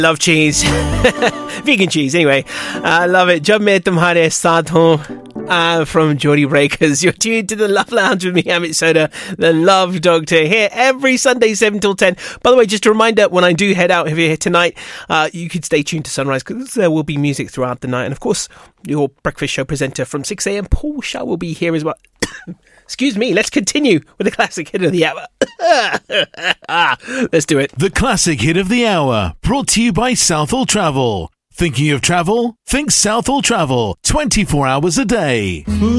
Love cheese. Vegan cheese, anyway. I love it. Jab main tumhare saath hoon, from Geordie Breakers. You're tuned to the Love Lounge with me, Amit Soda, the Love Doctor, here every Sunday, 7 till 10. By the way, just a reminder, when I do head out here tonight, you could stay tuned to Sunrise, because there will be music throughout the night. And of course, your breakfast show presenter from 6 a.m, Paul Shaw, will be here as well. Excuse me, let's continue with the classic hit of the hour. Let's do it. The classic hit of the hour, brought to you by Southall Travel. Thinking of travel? Think Southall Travel, 24 hours a day.